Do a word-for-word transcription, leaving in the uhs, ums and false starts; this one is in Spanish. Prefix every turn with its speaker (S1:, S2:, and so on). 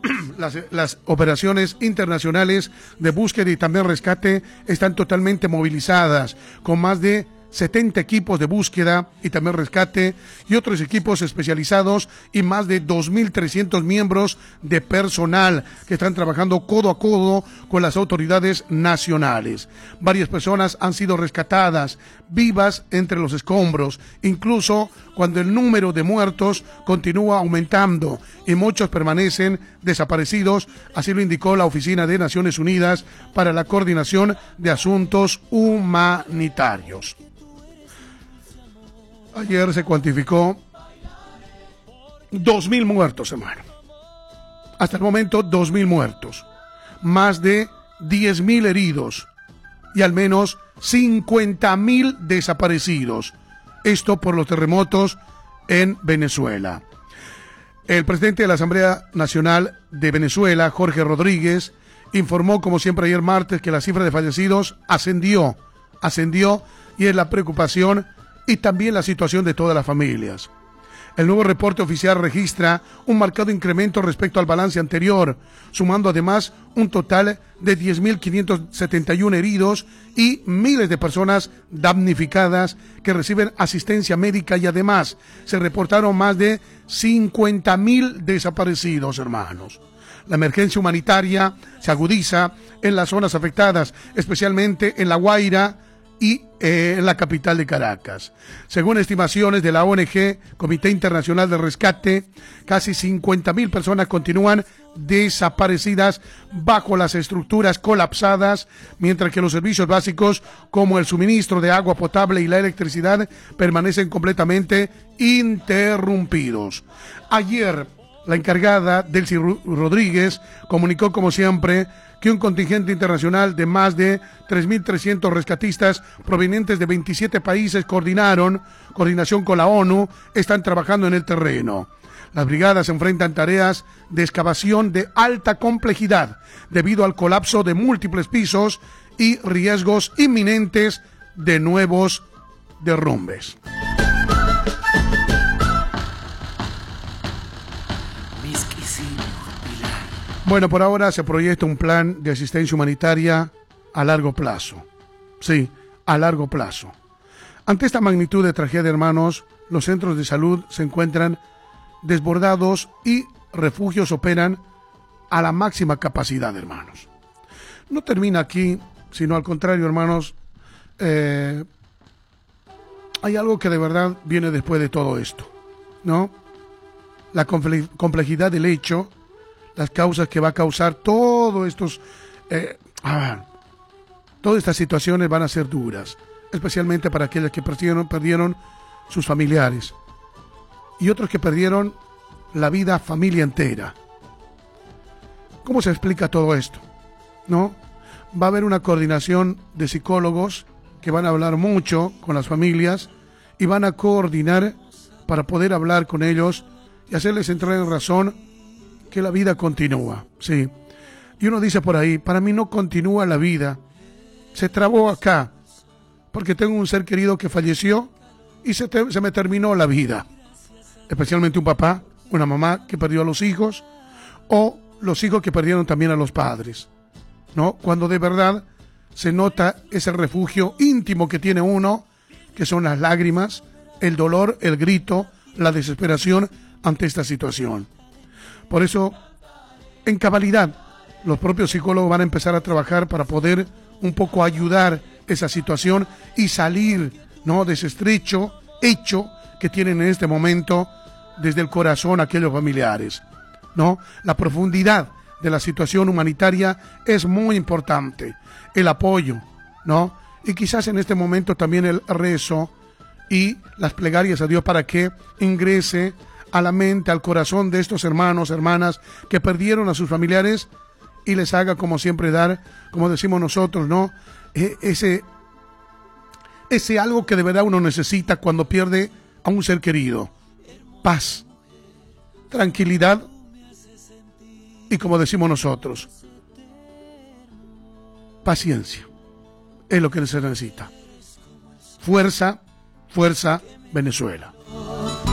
S1: las, las operaciones internacionales de búsqueda y también rescate están totalmente movilizadas, con más de setenta equipos de búsqueda y también rescate y otros equipos especializados y más de dos mil trescientos miembros de personal que están trabajando codo a codo con las autoridades nacionales. Varias personas han sido rescatadas vivas entre los escombros, incluso cuando el número de muertos continúa aumentando y muchos permanecen desaparecidos, así lo indicó la Oficina de Naciones Unidas para la Coordinación de Asuntos Humanitarios. Ayer se cuantificó dos mil muertos, hermano. Hasta el momento, dos mil muertos. Más de diez mil heridos y al menos cincuenta mil desaparecidos. Esto por los terremotos en Venezuela. El presidente de la Asamblea Nacional de Venezuela, Jorge Rodríguez, informó, como siempre ayer martes, que la cifra de fallecidos ascendió, ascendió y es la preocupación y también la situación de todas las familias. El nuevo reporte oficial registra un marcado incremento respecto al balance anterior, sumando además un total de diez mil quinientos setenta y uno heridos y miles de personas damnificadas que reciben asistencia médica y además se reportaron más de cincuenta mil desaparecidos, hermanos. La emergencia humanitaria se agudiza en las zonas afectadas, especialmente en La Guaira y eh, en la capital de Caracas. Según estimaciones de la O N G Comité Internacional de Rescate, casi cincuenta mil personas continúan desaparecidas bajo las estructuras colapsadas, mientras que los servicios básicos como el suministro de agua potable y la electricidad permanecen completamente interrumpidos. Ayer, la encargada, Delcy Rodríguez, comunicó como siempre que un contingente internacional de más de tres mil trescientos rescatistas provenientes de veintisiete países coordinaron, coordinación con la ONU, están trabajando en el terreno. Las brigadas enfrentan tareas de excavación de alta complejidad debido al colapso de múltiples pisos y riesgos inminentes de nuevos derrumbes. Bueno, por ahora se proyecta un plan de asistencia humanitaria a largo plazo. Sí, a largo plazo. Ante esta magnitud de tragedia, hermanos, los centros de salud se encuentran desbordados y refugios operan a la máxima capacidad, hermanos. No termina aquí, sino al contrario, hermanos, eh, hay algo que de verdad viene después de todo esto, ¿no? La comple- complejidad del hecho, las causas que va a causar todos estos, eh, ah, todas estas situaciones van a ser duras, especialmente para aquellos que perdieron, perdieron sus familiares y otros que perdieron la vida, familia entera. ¿Cómo se explica todo esto? ¿No? Va a haber una coordinación de psicólogos que van a hablar mucho con las familias y van a coordinar para poder hablar con ellos y hacerles entrar en razón que la vida continúa, sí. Y uno dice por ahí, para mí no continúa la vida, se trabó acá, porque tengo un ser querido que falleció y se, te, se me terminó la vida. Especialmente un papá, una mamá que perdió a los hijos, o los hijos que perdieron también a los padres, ¿no? Cuando de verdad se nota ese refugio íntimo que tiene uno, que son las lágrimas, el dolor, el grito, la desesperación ante esta situación. Por eso, en cabalidad, los propios psicólogos van a empezar a trabajar para poder un poco ayudar esa situación y salir, ¿no?, de ese estrecho hecho que tienen en este momento desde el corazón aquellos familiares, ¿no? La profundidad de la situación humanitaria es muy importante, el apoyo, ¿no? Y quizás en este momento también el rezo y las plegarias a Dios para que ingrese a la mente, al corazón de estos hermanos, hermanas que perdieron a sus familiares y les haga, como siempre, dar, como decimos nosotros, ¿no? E- ese, ese algo que de verdad uno necesita cuando pierde a un ser querido. Paz, tranquilidad y, como decimos nosotros, paciencia. Es lo que se necesita. Fuerza, fuerza, Venezuela.